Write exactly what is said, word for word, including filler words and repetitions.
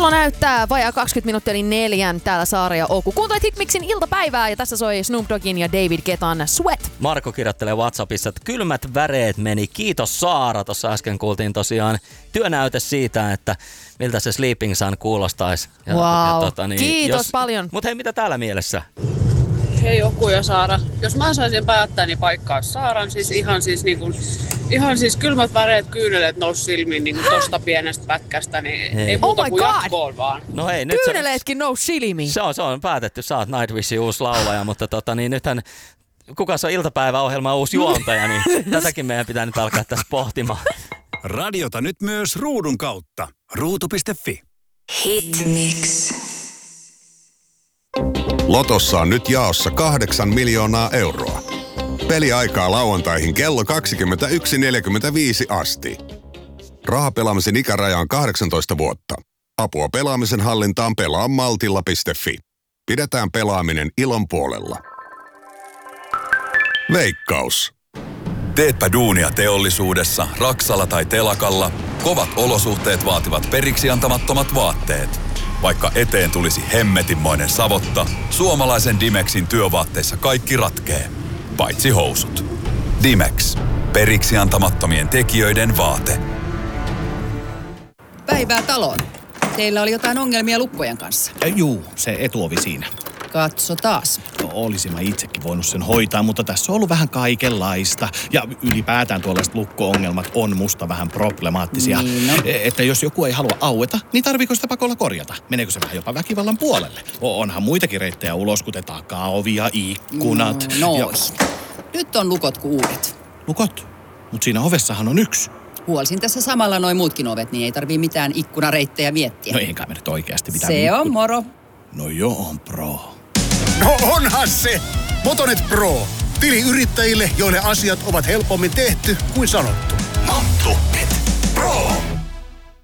Kello näyttää vajaa kaksikymmentä minuuttia eli neljän täällä Saara ja Oku. Kuuntelit Hitmixin iltapäivää ja tässä soi Snoop Doggin ja David Guettan Sweat. Marko kirjoittelee WhatsAppissa, että kylmät väreet meni. Kiitos Saara. Tuossa äsken kuultiin tosiaan työnäyte siitä, että miltä se Sleeping Sun kuulostaisi. Ja, wow. ja tota, niin, Kiitos jos, paljon. Mut hei, mitä täällä mielessä? Hei Oku ja Saara. Jos mä saisin päättää, niin paikkaa Saaran. Siis ihan siis niinku, ihan siis kylmät väreet, kyyneleet nousi silmiin niin tosta pienestä pätkästä, niin hei. Ei muuta oh kuin jatkoon vaan. No hei, nyt Kyyneleetkin nousi silmiin. Se on, se on päätetty, sä oot Nightwishin uusi laulaja, mutta tota niin nythän kuka se on iltapäiväohjelman uusi juontaja, niin tätäkin meidän pitää nyt alkaa tässä pohtimaan. Radiota nyt myös ruudun kautta. ruutu piste fi. Hitmix. Lotossa on nyt jaossa kahdeksan miljoonaa euroa. Peliaikaa lauantaihin kello kaksikymmentäyksi neljäkymmentäviisi asti. Rahapelaamisen ikäraja on kahdeksantoista vuotta. Apua pelaamisen hallintaan pelaa maltilla piste fi. Pidetään pelaaminen ilon puolella. Veikkaus. Teetpä duunia teollisuudessa, raksalla tai telakalla, kovat olosuhteet vaativat periksi antamattomat vaatteet. Vaikka eteen tulisi hemmetinmoinen savotta, suomalaisen Dimexin työvaatteissa kaikki ratkee. Paitsi housut. Dimex. Periksi antamattomien tekijöiden vaate. Päivää taloon. Teillä oli jotain ongelmia lukkojen kanssa. Ja juu, se etuovi siinä. Katso taas. No, olisin mä itsekin voinut sen hoitaa, mutta tässä on ollut vähän kaikenlaista. Ja ylipäätään tuollaiset lukko-ongelmat on musta vähän problemaattisia. Niin no. Että jos joku ei halua aueta, niin tarviiko sitä pakolla korjata? Meneekö se vähän jopa väkivallan puolelle? Onhan muitakin reittejä ulos, kuten takaovi ja ikkunat. No, no. Ja... Nyt on lukot kuin uudet. Lukot? Mut siinä ovessahan on yksi. Huolsin tässä samalla noin muutkin ovet, niin ei tarvii mitään ikkunareittejä miettiä. No enkä me nyt oikeasti mitään. Se ikku... on moro. No joo, on pro. No onhan se! Motonet Pro. Tili yrittäjille, joille asiat ovat helpommin tehty kuin sanottu. Motonet Pro.